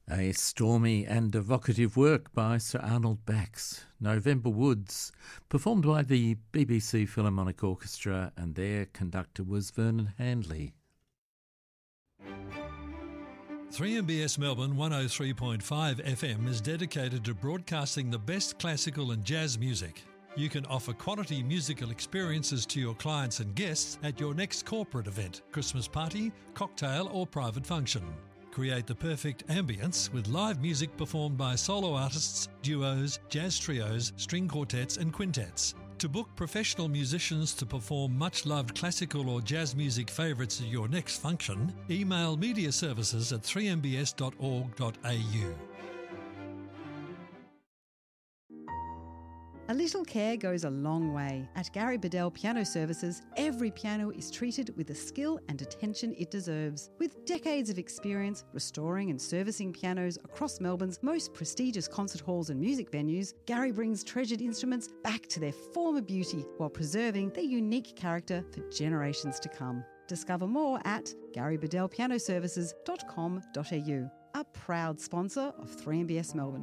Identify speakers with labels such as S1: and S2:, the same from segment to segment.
S1: A stormy and evocative work by Sir Arnold Bax, November Woods, performed by the BBC Philharmonic Orchestra, and their conductor was Vernon Handley.
S2: 3MBS Melbourne 103.5 FM is dedicated to broadcasting the best classical and jazz music. You can offer quality musical experiences to your clients and guests at your next corporate event, Christmas party, cocktail or private function. Create the perfect ambience with live music performed by solo artists, duos, jazz trios, string quartets and quintets. To book professional musicians to perform much-loved classical or jazz music favourites at your next function, email mediaservices@3mbs.org.au.
S3: A little care goes a long way. At Gary Bedell Piano Services, every piano is treated with the skill and attention it deserves. With decades of experience restoring and servicing pianos across Melbourne's most prestigious concert halls and music venues, Gary brings treasured instruments back to their former beauty while preserving their unique character for generations to come. Discover more at garybedellpianoservices.com.au, a proud sponsor of 3MBS Melbourne.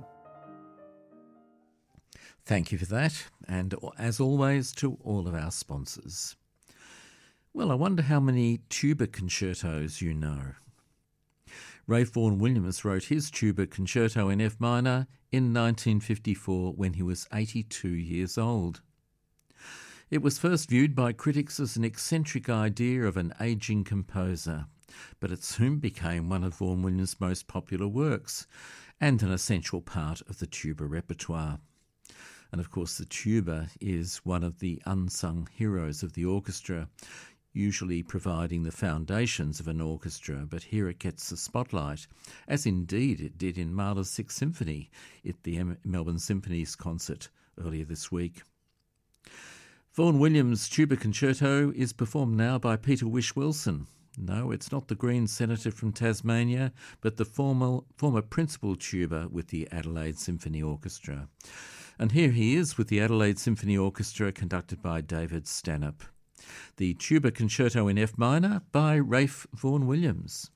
S1: Thank you for that, and as always to all of our sponsors. Well, I wonder how many tuba concertos you know. Ralph Vaughan Williams wrote his tuba concerto in F minor in 1954 when he was 82 years old. It was first viewed by critics as an eccentric idea of an ageing composer, but it soon became one of Vaughan Williams' most popular works and an essential part of the tuba repertoire. And of course the tuba is one of the unsung heroes of the orchestra, usually providing the foundations of an orchestra, but here it gets the spotlight, as indeed it did in Mahler's Sixth Symphony at the Melbourne Symphonies concert earlier this week. Vaughan Williams' tuba concerto is performed now by Peter Whish-Wilson. No, it's not the Green Senator from Tasmania, but the former principal tuba with the Adelaide Symphony Orchestra. And here he is with the Adelaide Symphony Orchestra, conducted by David Stanhope. The Tuba Concerto in F minor by Ralph Vaughan Williams.